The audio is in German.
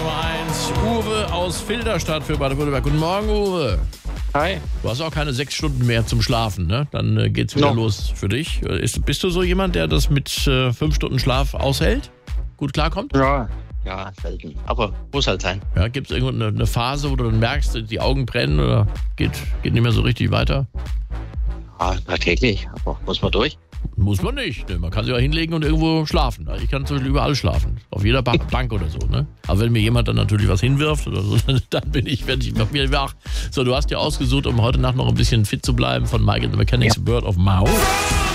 Nummer 1. Uwe aus Filderstadt für Baden-Württemberg. Guten Morgen, Uwe. Hi. Du hast auch keine 6 Stunden mehr zum Schlafen, ne? Dann geht's wieder los für dich. Bist du so jemand, der das mit 5 Stunden Schlaf aushält? Gut klarkommt? Ja, selten. Aber muss halt sein. Ja, gibt es irgendwo eine Phase, wo du dann merkst, die Augen brennen oder geht nicht mehr so richtig weiter? Ja, täglich. Aber muss man durch. Muss man nicht. Ne? Man kann sich auch hinlegen und irgendwo schlafen. Ich kann zum Beispiel überall schlafen. Auf jeder Bank oder so. Ne? Aber wenn mir jemand dann natürlich was hinwirft oder so, dann werde ich mir wach. So, du hast dir ausgesucht, um heute Nacht noch ein bisschen fit zu bleiben, von Mike and the Mechanics, Bird of Mouth.